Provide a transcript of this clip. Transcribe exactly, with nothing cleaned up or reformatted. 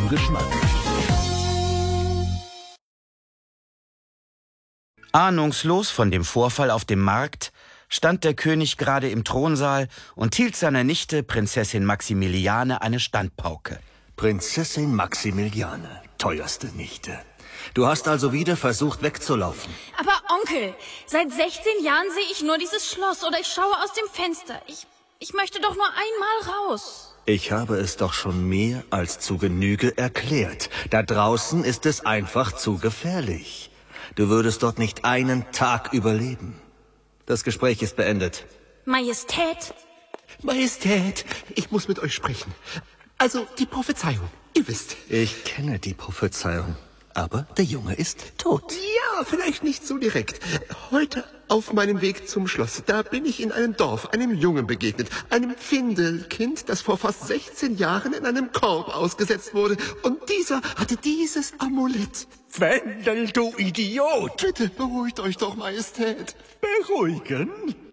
ihrem Geschmack. Ahnungslos von dem Vorfall auf dem Markt stand der König gerade im Thronsaal und hielt seiner Nichte, Prinzessin Maximiliane, eine Standpauke. Prinzessin Maximiliane, teuerste Nichte. Du hast also wieder versucht, wegzulaufen. Aber Onkel, seit sechzehn Jahren sehe ich nur dieses Schloss oder ich schaue aus dem Fenster. Ich, ich möchte doch nur einmal raus. Ich habe es doch schon mehr als zu Genüge erklärt. Da draußen ist es einfach zu gefährlich. Du würdest dort nicht einen Tag überleben. Das Gespräch ist beendet. Majestät? Majestät, ich muss mit euch sprechen. Also, die Prophezeiung, ihr wisst. Ich kenne die Prophezeiung, aber der Junge ist tot. Ja, vielleicht nicht so direkt. Heute auf meinem Weg zum Schloss, da bin ich in einem Dorf einem Jungen begegnet. Einem Findelkind, das vor fast sechzehn Jahren in einem Korb ausgesetzt wurde. Und dieser hatte dieses Amulett. Fendel, du Idiot! Bitte beruhigt euch doch, Majestät. Beruhigen?